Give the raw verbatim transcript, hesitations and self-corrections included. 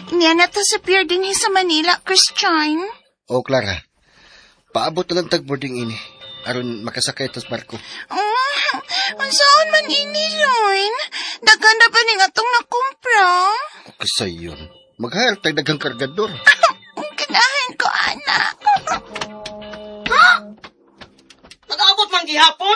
Niya na to sa pier din sa Manila, Christian. O, Clara. Paabot na lang tag-boarding ini. Aron makasakay tos barko. Mm, ang saan man ini, Loin? Dagan na ba ning atong nakumpra? Kasay yun. Mag-hire tayo daghang kargador. Ganahan ko, anak. Ha? Nag-aabot man gihapon?